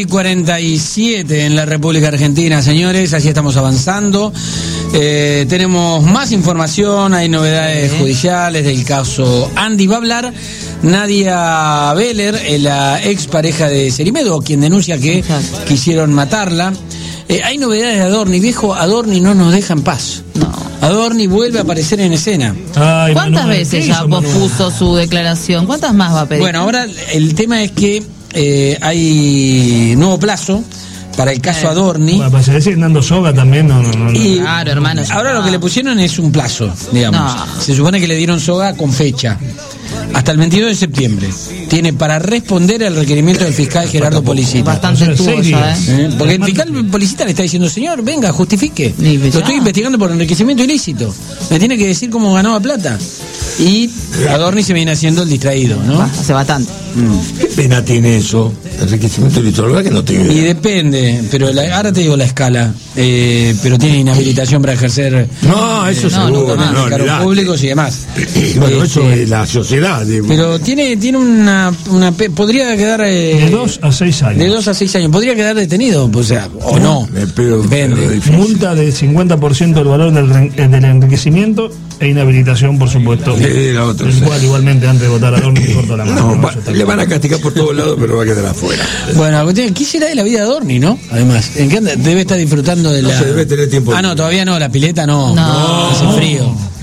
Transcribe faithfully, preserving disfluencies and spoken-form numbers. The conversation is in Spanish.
cuarenta y siete en la República Argentina, señores, así estamos avanzando. Eh, tenemos más información, hay novedades judiciales del caso Andy. Va a hablar Nadia Beller, la ex pareja de Cerimedo, quien denuncia que quisieron matarla. Eh, hay novedades de Adorni, viejo, Adorni no nos deja en paz. No. Adorni vuelve a aparecer en escena. Ay, ¿cuántas Manuel, veces ya pospuso su declaración? ¿Cuántas más va a pedir? Bueno, ahora el tema es que eh, hay nuevo plazo para el caso eh. Adorni. Bueno, para decir Nando Soga también no, no, no. Y claro, hermano. Ahora lo que le pusieron es un plazo, digamos. No. Se supone que le dieron soga con fecha. Hasta el veintidós de septiembre. Tiene para responder al requerimiento del fiscal Gerardo Policita. Bastante tuosa, ¿eh? ¿eh? Porque el fiscal Policita le está diciendo, señor, venga, justifique. Lo estoy investigando por enriquecimiento ilícito. Me tiene que decir cómo ganaba plata. Y Adorni se viene haciendo el distraído, ¿no? Hace bastante. Mm. ¿Qué pena tiene eso? Enriquecimiento ilícito, ¿verdad que no tiene idea? Y depende, pero la, ahora te digo la escala. Eh, pero tiene inhabilitación para ejercer. No, eso eh, seguro. No, no, cargos no, públicos y demás. Bueno, este, eso es la sociedad. Digo. Pero tiene tiene una, una podría quedar eh, de dos a seis años. De dos a seis años. Podría quedar detenido, o sea, o no. Me pero, depende. Pero multa del cincuenta por ciento del valor del, del enriquecimiento e inhabilitación, por supuesto. Sí, la otra, el sí. cual igualmente antes de votar a Adorni cortó la mano. No, no, va, le van a castigar por todos lados, pero va a quedar afuera. Bueno, ¿qué será de la vida de Adorni, no? Además, ¿en qué anda? Debe estar disfrutando de no la. Se debe tener tiempo. Ah, no, todavía no, la pileta no. No. Hace frío.